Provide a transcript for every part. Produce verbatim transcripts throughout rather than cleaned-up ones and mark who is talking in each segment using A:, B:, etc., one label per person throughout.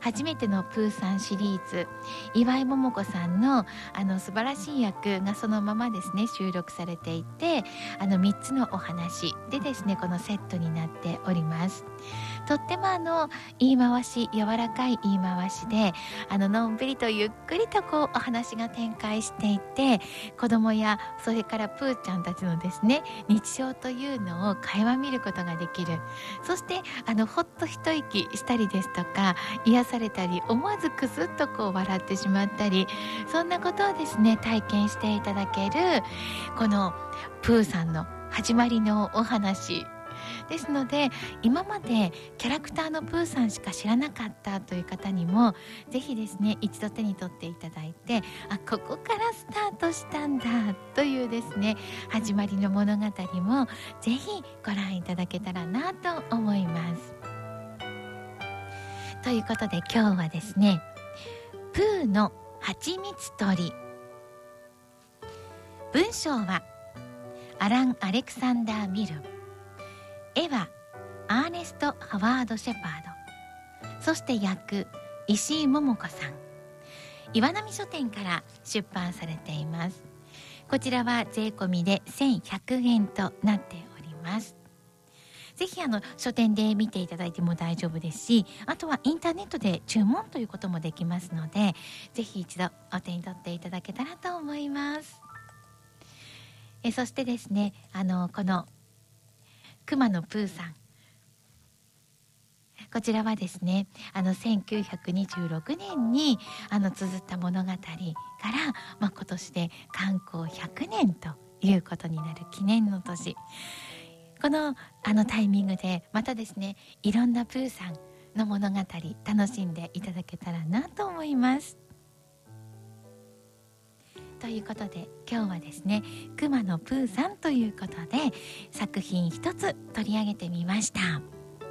A: 初めてのプーさんシリーズ、岩井桃子さんのあの素晴らしい役がそのままですね収録されていて、あのみっつのお話でですねこのセットになっております。とってもあの言い回し、柔らかい言い回しで、あののんびりとゆっくりとこうお話が展開していて、子供やそれからプーちゃんたちのですね日常というのを垣間見ることができる。そしてあのほっと一息したりですとか、癒されたり、思わずクスッとこう笑ってしまったり、そんなことをですね体験していただけるこのプーさんの始まりのお話ですので、今までキャラクターのプーさんしか知らなかったという方にもぜひですね一度手に取っていただいて、あ、ここからスタートしたんだというですね始まりの物語もぜひご覧いただけたらなと思います。ということで今日はですね、プーのはちみつ取り。文章はアラン・アレクサンダー・ミルン、絵はアーネスト・ハワード・シェパード、そして訳石井桃子さん。岩波書店から出版されています。こちらは税込みでせんひゃくえんとなっております。ぜひあの書店で見ていただいても大丈夫ですし、あとはインターネットで注文ということもできますので、ぜひ一度お手に取っていただけたらと思います。えそしてですね、あのこのくまのプーさん、こちらはですねあのせんきゅうひゃくにじゅうろくねんにあの綴った物語から、まあ、今年で刊行ひゃくねんということになる記念の年、このあのタイミングでまたですねいろんなプーさんの物語楽しんでいただけたらなと思います。ということで今日はですねくまのプーさんということで作品一つ取り上げてみました。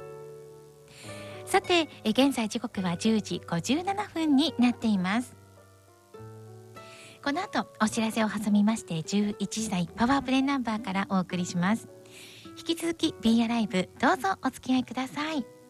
A: さて現在時刻はじゅうじごじゅうななふんになっています。この後お知らせを挟みましてじゅういちじ台パワープレイナンバーからお送りします。引き続き ビーアライブどうぞお付き合いください。